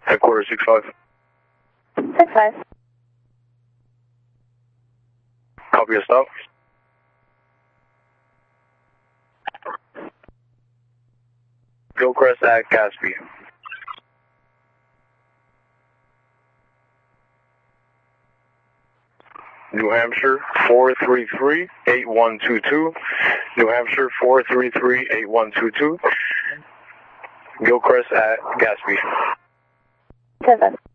Headquarters 65. 65. Copy your stop. Gilchrist at Gaspee. New Hampshire 433-8122. New Hampshire 433-8122. Gilchrist at Gaspee. 7.